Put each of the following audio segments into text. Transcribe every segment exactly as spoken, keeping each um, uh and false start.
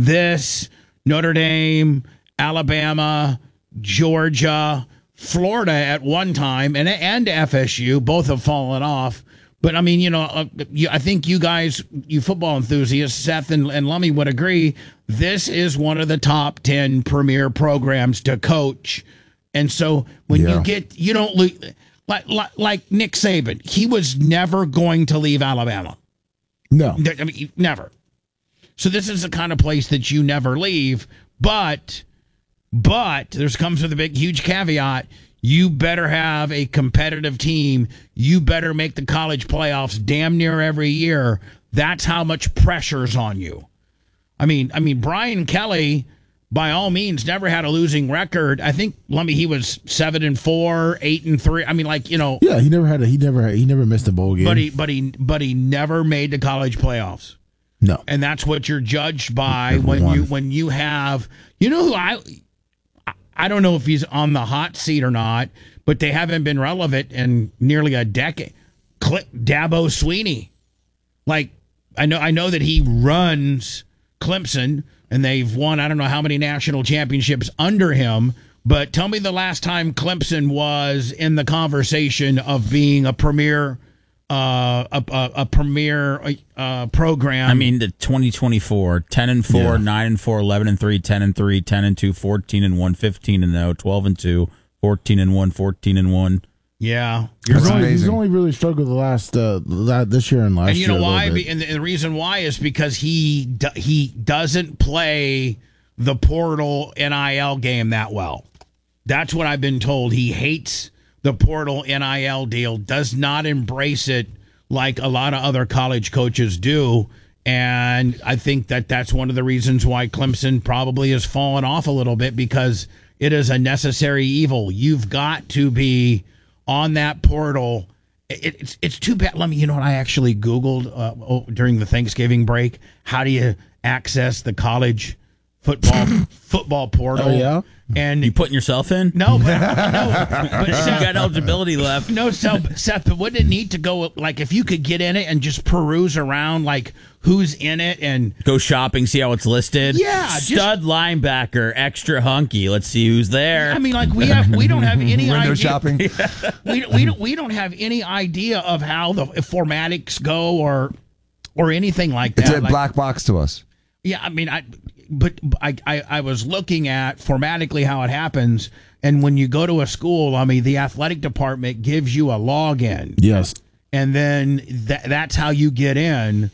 this, Notre Dame, Alabama, Georgia, Florida at one time, and and F S U, both have fallen off. But, I mean, you know, uh, you, I think you guys, you football enthusiasts, Seth and, and Lummy would agree, this is one of the top ten premier programs to coach. And so when Yeah. you get, you don't lose, like, like, like Nick Saban, he was never going to leave Alabama. No. I mean, never. So this is the kind of place that you never leave. But, but, there's comes with a big, huge caveat. You better have a competitive team. You better make the college playoffs damn near every year. That's how much pressure's on you. I mean, I mean, Brian Kelly, by all means, never had a losing record. I think, Lummy, he was seven and four, eight and three. I mean, like, you know. Yeah, he never had a he never had, he never missed a bowl game. But he but he but he never made the college playoffs. No. And that's what you're judged by Never when won. you when you have, you know who I I don't know if he's on the hot seat or not, but they haven't been relevant in nearly a decade. Cl- Dabo Sweeney. Like, I know I know that he runs Clemson and they've won I don't know how many national championships under him, but tell me the last time Clemson was in the conversation of being a premier Uh, a, a, a premier uh, program. I mean, the twenty twenty-four, ten and four, Yeah. nine and four, eleven and three, ten and three, ten and two, fourteen and one, fifteen and oh, twelve and two, fourteen and one, fourteen and one. Yeah, He's you're only, right. he's only really struggled the last uh, la- this year and last And you year. know a why? little Be- bit. And the, and the reason why is because he do, he doesn't play the portal N I L game that well. That's what I've been told. He hates the portal N I L deal, does not embrace it like a lot of other college coaches do. And I think that that's one of the reasons why Clemson probably has fallen off a little bit, because it is a necessary evil. You've got to be on that portal. It, it's it's too bad. Let me, you know what I actually Googled uh, oh, during the Thanksgiving break? How do you access the college football football portal? Oh, yeah? And You putting yourself in? no, but, no, but You Seth, got eligibility left. no, Seth, Seth, but wouldn't it need to go, like, if you could get in it and just peruse around, like, who's in it and Go shopping, see how it's listed. Yeah, just- Stud linebacker, extra hunky. Let's see who's there. I mean, like, we have we don't have any Window idea. shopping. We we don't we don't have any idea of how the formatics go or or anything like that. It's a Like, black box to us. Yeah, I mean, I but I, I I was looking at formatically how it happens, and when you go to a school, I mean, the athletic department gives you a login, Yes. and then that that's how you get in,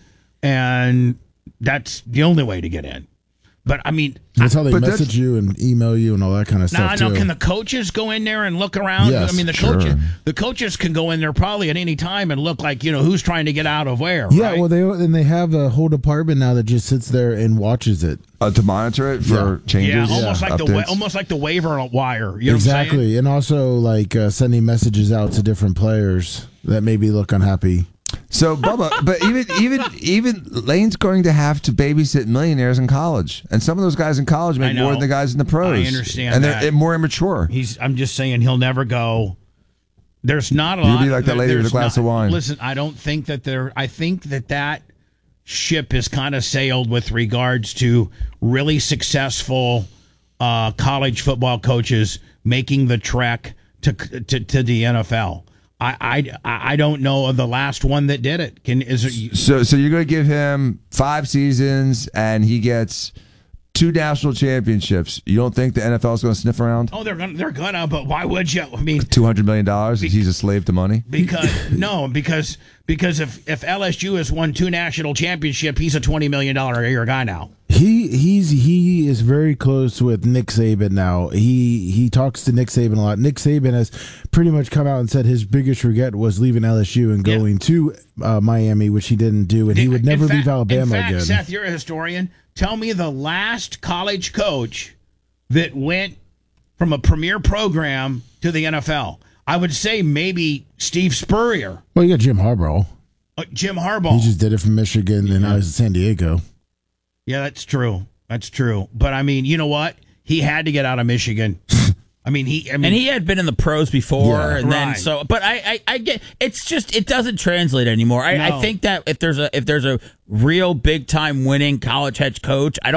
and that's the only way to get in. But I mean, That's how they But message that's- you and email you and all that kind of now, stuff now, too. can the coaches go in there and look around? Yes, I mean, the sure. coaches, the coaches can go in there probably at any time and look like, you know, who's trying to get out of where. yeah, right? well, they and they have a whole department now that just sits there and watches it. Uh, to monitor it for Yeah. changes. yeah, almost like the wa- updates. almost like the waiver wire. You know Exactly, what I'm saying? and also like uh, sending messages out to different players that maybe look unhappy. So Bubba, but even even even Lane's going to have to babysit millionaires in college, and some of those guys in college I make know. more than the guys in the pros. I understand and that. they're more immature. He's. I'm just saying he'll never go. There's not a You'll lot. be like that lady with there's a glass not- of wine. Listen, I don't think that there. I think that that ship has kind of sailed with regards to really successful uh, college football coaches making the trek to to, to the N F L. I, I I don't know of the last one that did it. Can is it? So so you're going to give him five seasons, and he gets two national championships. You don't think the N F L is going to sniff around Oh, they're gonna they're gonna. But why would you? I mean, two hundred million dollars? He's a slave to money. because no, because because if if L S U has won two national championships, he's a twenty million dollar a year guy now. He he's he is very close with Nick Saban now. He he talks to Nick Saban a lot. Nick Saban has pretty much come out and said his biggest regret was leaving L S U and Yeah. going to uh, Miami, which he didn't do, and he would In never fact- leave Alabama in fact, again. Seth, you're a historian. Tell me the last college coach that went from a premier program to the N F L. I would say maybe Steve Spurrier, Well, you got Jim Harbaugh. uh, Jim Harbaugh. He just did it from Michigan, and I was in San Diego. Yeah, that's true. That's true. But I mean, you know what? He had to get out of Michigan. I mean, he. I mean, And he had been in the pros before, Yeah. and then Right. so. But I, I, I get it's just it doesn't translate anymore. I, No. I think that if there's a if there's a real big time winning college head coach, I don't.